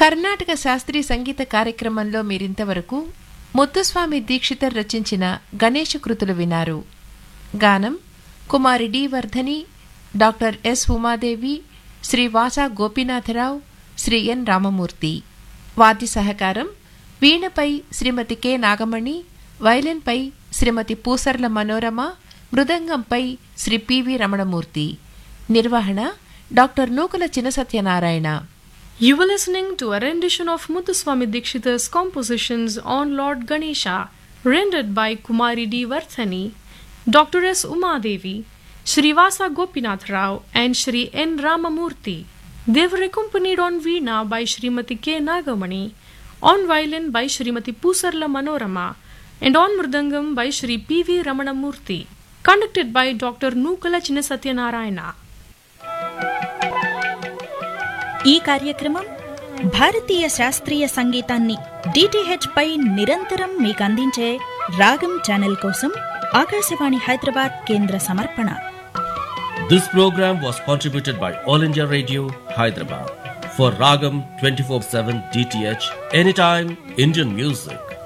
కర్ణాటక శాస్త్రీయ సంగీత కార్యక్రమంలో మీరింతవరకు ముత్తుస్వామి దీక్షితర్ రచించిన గణేష కృతులు వినారు. గానం కుమారి D Vardhani, doctor yes Umadevi, Shri వాసా గోపీనాథరావు, Shri ఎన్ రామమూర్తి. వాద్య సహకారం వీణపై శ్రీమతి కె నాగమణి, వైలిన్పై శ్రీమతి పూసర్ల మనోరమ, మృదంగంపై శ్రీ పివి రమణమూర్తి. నిర్వహణ doctor Nukala Chinasatyanarayana. You were listening to a rendition of Muthuswami Dikshitar's compositions on Lord Ganesha, rendered by Kumari D. Vardhani, Dr. S. Umadevi, Srivasa Gopinath Rao, and Sri N. Ramamurthy. They were accompanied on Veena by Srimati K. Nagamani, on violin by Srimati Pusarla Manorama, and on Mridangam by Sri P. V. Ramanamurthy. Conducted by Dr. Nukala Chinnasatyanarayana. ఈ కార్యక్రమం భారతీయ శాస్త్రీయ సంగీతాన్ని DTH పై నిరంతరం మీకు అందించే రాగం channel కోసం ఆకాశవాణి హైదరాబాద్ కేంద్ర సమర్పణ. This program was contributed by All India Radio, Hyderabad. For Ragam 24/7 DTH, anytime Indian music.